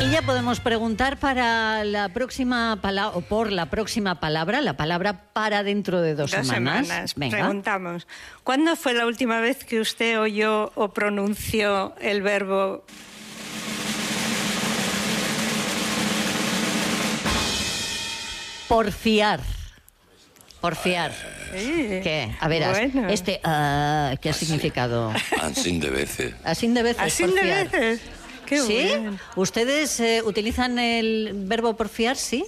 Y ya podemos preguntar para la próxima palabra, o por la próxima palabra, la palabra para dentro de dos semanas. Venga. Preguntamos, ¿cuándo fue la última vez que usted oyó o pronunció el verbo porfiar? Porfiar. ¿Qué? A ver, bueno. ¿qué ha significado? Así de veces. Así de veces. así de porfiar. veces? Qué ¿Sí? bien. ¿Ustedes utilizan el verbo porfiar? Sí.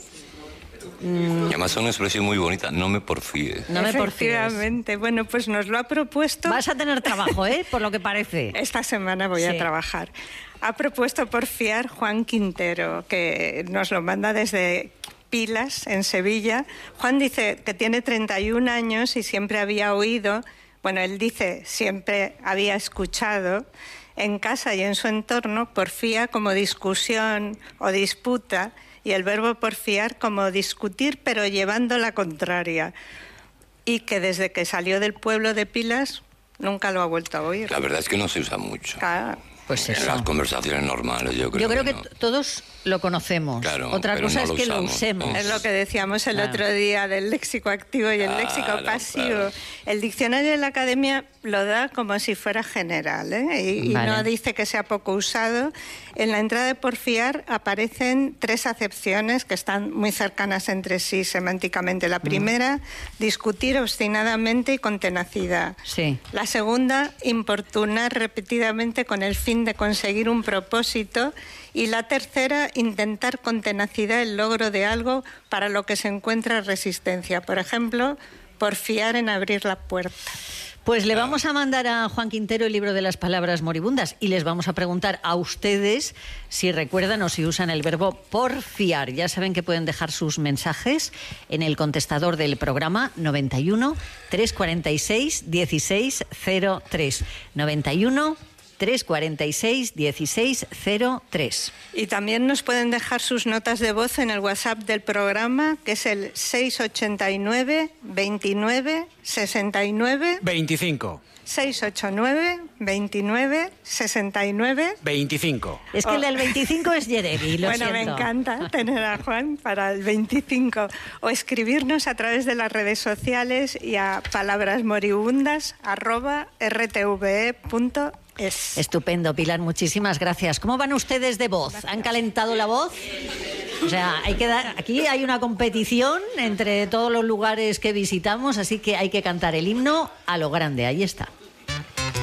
Y además es una expresión muy bonita, no me porfíes. No me porfíes. Efectivamente. Bueno, pues nos lo ha propuesto. Vas a tener trabajo, por lo que parece. Esta semana voy Sí. a trabajar. Ha propuesto porfiar Juan Quintero, que nos lo manda desde Pilas, en Sevilla. Juan dice que tiene 31 años y siempre había oído, bueno, él dice siempre había escuchado en casa y en su entorno porfía como discusión o disputa y el verbo porfiar como discutir pero llevando la contraria. Y que desde que salió del pueblo de Pilas nunca lo ha vuelto a oír. La verdad es que no se usa mucho. Ah, Pues En eso. las conversaciones normales, yo creo. Yo creo que no. todos lo conocemos. Claro, Otra pero cosa no es que lo usamos. usemos. es lo que decíamos el Claro. otro día del léxico activo y el léxico Claro, pasivo. claro. El diccionario de la Academia lo da como si fuera general, y Vale. no dice que sea poco usado. En la entrada de porfiar aparecen 3 acepciones que están muy cercanas entre sí semánticamente. La primera, discutir obstinadamente y con tenacidad. Sí. La segunda, importunar repetidamente con el fin de conseguir un propósito. Y la tercera, intentar con tenacidad el logro de algo para lo que se encuentra resistencia. Por ejemplo, porfiar en abrir la puerta. Pues le vamos a mandar a Juan Quintero el libro de las palabras moribundas y les vamos a preguntar a ustedes si recuerdan o si usan el verbo porfiar. Ya saben que pueden dejar sus mensajes en el contestador del programa 91 346 1603. 91 346 1603. Y también nos pueden dejar sus notas de voz en el WhatsApp del programa, que es el 689 29 69 25. 689 29 69 25. Es que el del 25 es Jeremy, lo Bueno, me siento. encanta tener a Juan para el 25. O escribirnos a través de las redes sociales y a palabrasmoribundas@rtve.es. Estupendo, Pilar, muchísimas gracias. ¿Cómo van ustedes de voz? ¿Han calentado la voz? O sea, aquí hay una competición entre todos los lugares que visitamos, así que hay que cantar el himno a lo grande. Ahí está.